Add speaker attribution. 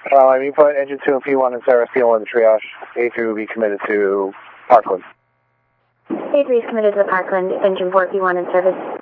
Speaker 1: You put engine 2 and P1 in service, P1 to triage. A3 will be committed to Parkland.
Speaker 2: A3 is committed to Parkland, engine 4, P1 in service.